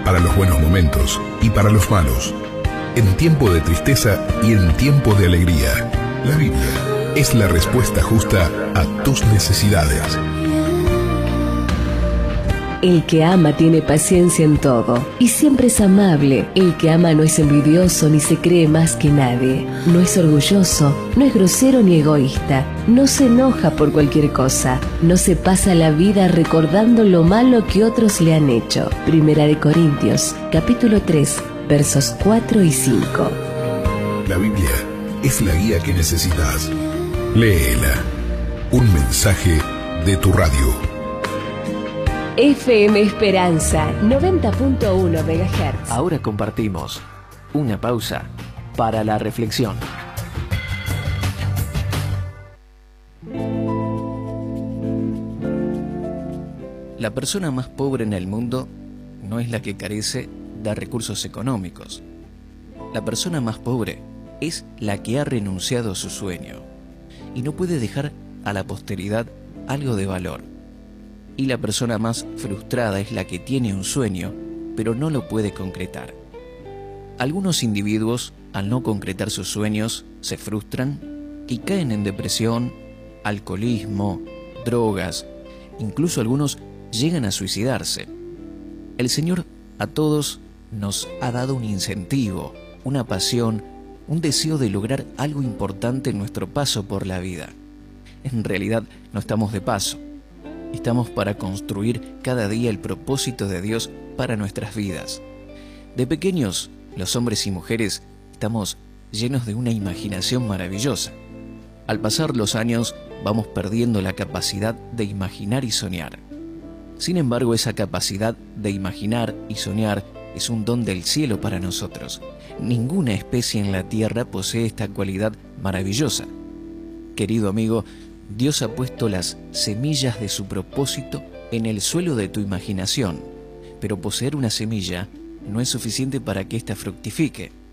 para los buenos momentos y para los malos, en tiempo de tristeza y en tiempo de alegría. La Biblia es la respuesta justa a tus necesidades. El que ama tiene paciencia en todo y siempre es amable. El que ama no es envidioso ni se cree más que nadie. No es orgulloso, no es grosero ni egoísta. No se enoja por cualquier cosa. No se pasa la vida recordando lo malo que otros le han hecho. Primera de Corintios, capítulo 3, versos 4 y 5. La Biblia es la guía que necesitas. Léela. Un mensaje de tu radio. FM Esperanza 90.1 MHz. Ahora compartimos una pausa para la reflexión. La persona más pobre en el mundo no es la que carece de recursos económicos. La persona más pobre es la que ha renunciado a su sueño y no puede dejar a la posteridad algo de valor. Y la persona más frustrada es la que tiene un sueño, pero no lo puede concretar. Algunos individuos, al no concretar sus sueños, se frustran y caen en depresión, alcoholismo, drogas, incluso algunos llegan a suicidarse. El Señor a todos nos ha dado un incentivo, una pasión, un deseo de lograr algo importante en nuestro paso por la vida. En realidad no estamos de paso. Estamos para construir cada día el propósito de Dios para nuestras vidas. De pequeños, los hombres y mujeres estamos llenos de una imaginación maravillosa. Al pasar los años, vamos perdiendo la capacidad de imaginar y soñar. Sin embargo, esa capacidad de imaginar y soñar es un don del cielo para nosotros. Ninguna especie en la tierra posee esta cualidad maravillosa. Querido amigo, Dios ha puesto las semillas de su propósito en el suelo de tu imaginación, pero poseer una semilla no es suficiente para que ésta fructifique.